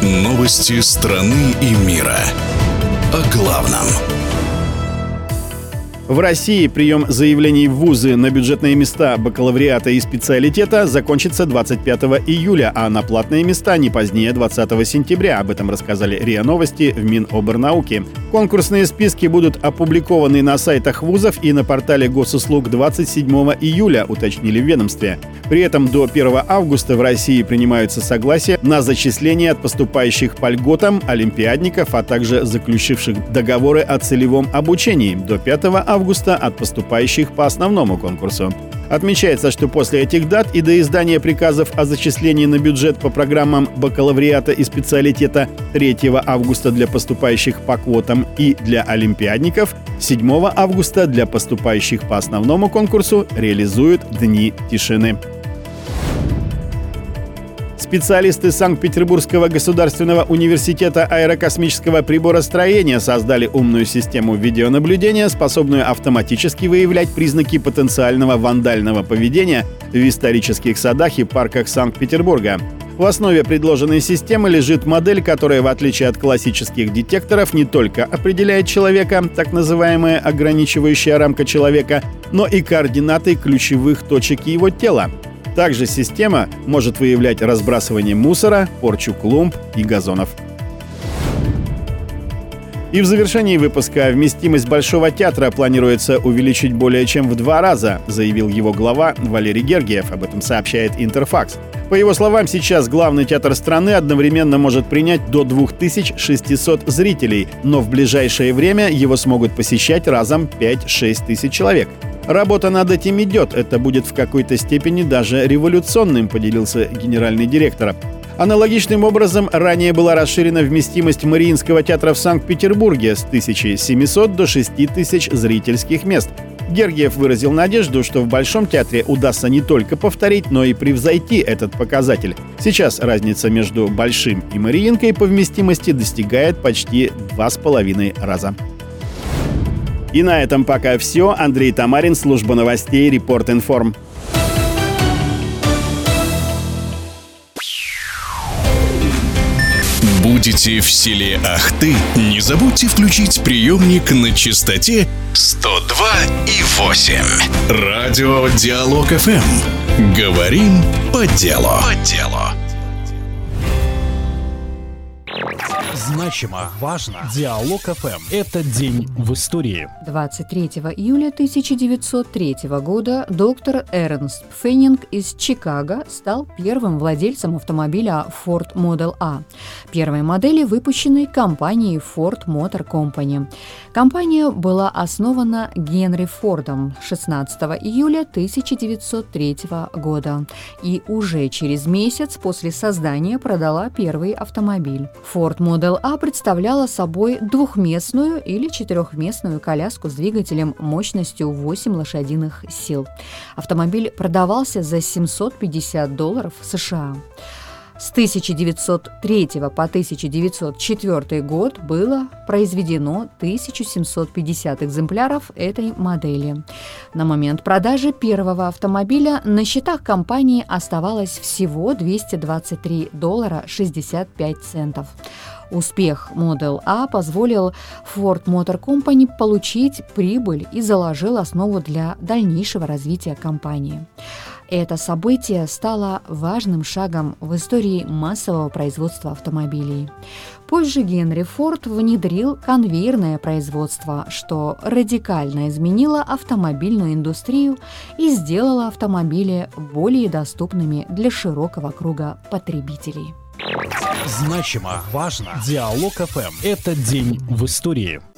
Новости страны и мира. О главном. В России прием заявлений в вузы на бюджетные места бакалавриата и специалитета закончится 25 июля, а на платные места не позднее 20 сентября. Об этом рассказали РИА Новости в Миноборнауки. Конкурсные списки будут опубликованы на сайтах вузов и на портале госуслуг 27 июля, уточнили в ведомстве. При этом до 1 августа в России принимаются согласия на зачисление от поступающих по льготам олимпиадников, а также заключивших договоры о целевом обучении. До 5 августа от поступающих по основному конкурсу. Отмечается, что после этих дат и до издания приказов о зачислении на бюджет по программам бакалавриата и специалитета 3 августа для поступающих по квотам и для олимпиадников, 7 августа для поступающих по основному конкурсу реализуют дни тишины. Специалисты Санкт-Петербургского государственного университета аэрокосмического приборостроения создали умную систему видеонаблюдения, способную автоматически выявлять признаки потенциального вандального поведения в исторических садах и парках Санкт-Петербурга. В основе предложенной системы лежит модель, которая, в отличие от классических детекторов, не только определяет человека, так называемая ограничивающая рамка человека, но и координаты ключевых точек его тела. Также система может выявлять разбрасывание мусора, порчу клумб и газонов. И в завершении выпуска: вместимость Большого театра планируется увеличить более чем в 2 раза, заявил его глава Валерий Гергиев. Об этом сообщает Интерфакс. По его словам, сейчас главный театр страны одновременно может принять до 2600 зрителей, но в ближайшее время его смогут посещать разом 5-6 тысяч человек. Работа над этим идет, это будет в какой-то степени даже революционным, поделился генеральный директор. Аналогичным образом ранее была расширена вместимость Мариинского театра в Санкт-Петербурге с 1700 до 6000 зрительских мест. Гергиев выразил надежду, что в Большом театре удастся не только повторить, но и превзойти этот показатель. Сейчас разница между Большим и Мариинкой по вместимости достигает почти 2,5 раза. И на этом пока все. Андрей Тамарин, служба новостей Репорт-Информ. Будете в селе Ахты? Не забудьте включить приемник на частоте 102,8. Радио Диалог ФМ. Говорим по делу. Значимо, важно. Диалог ФМ. Это день в истории. 23 июля 1903 года доктор Эрнст Пфеннинг из Чикаго стал первым владельцем автомобиля Ford Model A, первой модели, выпущенной компанией Ford Motor Company. Компания была основана Генри Фордом 16 июля 1903 года и уже через месяц после создания продала первый автомобиль. Ford Model A представляла собой двухместную или четырехместную коляску с двигателем мощностью 8 лошадиных сил. Автомобиль продавался за $750 США. С 1903 по 1904 год было произведено 1750 экземпляров этой модели. На момент продажи первого автомобиля на счетах компании оставалось всего $223.65. Успех Model A позволил Ford Motor Company получить прибыль и заложил основу для дальнейшего развития компании. Это событие стало важным шагом в истории массового производства автомобилей. Позже Генри Форд внедрил конвейерное производство, что радикально изменило автомобильную индустрию и сделало автомобили более доступными для широкого круга потребителей. Значимо, важно. Диалог ФМ. Это день в истории.